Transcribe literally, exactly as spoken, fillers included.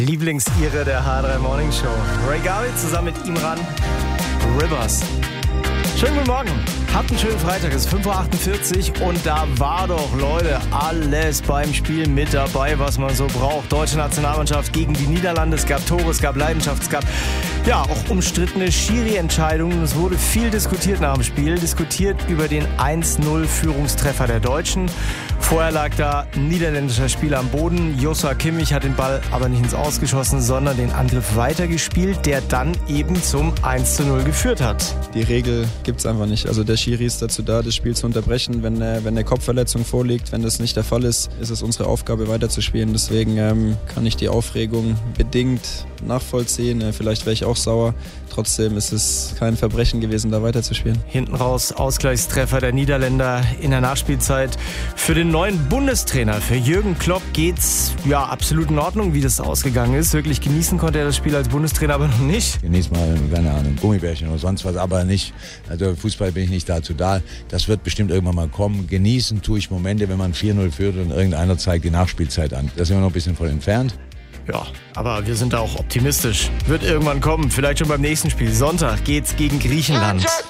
Lieblingsire der H drei Morning Show. Ray Garvey zusammen mit Imran Rivers. Schönen guten Morgen. Habt einen schönen Freitag. Es ist fünf Uhr achtundvierzig und da war doch, Leute, alles beim Spiel mit dabei, was man so braucht. Deutsche Nationalmannschaft gegen die Niederlande. Es gab Tore, es gab Leidenschaft, es gab ja auch umstrittene Schiri-Entscheidungen. Es wurde viel diskutiert nach dem Spiel. Diskutiert über den eins null Führungstreffer der Deutschen. Vorher lag da ein niederländischer Spieler am Boden. Joshua Kimmich hat den Ball aber nicht ins Aus geschossen, sondern den Angriff weitergespielt, der dann eben zum eins zu null geführt hat. Die Regel gibt's einfach nicht. Also der Schiri ist dazu da, das Spiel zu unterbrechen. Wenn, äh, wenn eine Kopfverletzung vorliegt, wenn das nicht der Fall ist, ist es unsere Aufgabe weiterzuspielen. Deswegen ähm, kann ich die Aufregung bedingt nachvollziehen. Äh, vielleicht wäre ich auch sauer. Trotzdem ist es kein Verbrechen gewesen, da weiterzuspielen. Hinten raus Ausgleichstreffer der Niederländer in der Nachspielzeit. Für den neuen Bundestrainer, für Jürgen Klopp, geht's ja absolut in Ordnung, wie das ausgegangen ist. Wirklich genießen konnte er das Spiel als Bundestrainer aber noch nicht. Genieß mal, keine Ahnung, Gummibärchen oder sonst was, aber nicht. Also Fußball bin ich nicht dazu da. Das wird bestimmt irgendwann mal kommen. Genießen tue ich Momente, wenn man vier null führt und irgendeiner zeigt die Nachspielzeit an. Da sind wir noch ein bisschen von entfernt. Ja, aber wir sind da auch optimistisch. Wird irgendwann kommen, vielleicht schon beim nächsten Spiel. Sonntag geht's gegen Griechenland.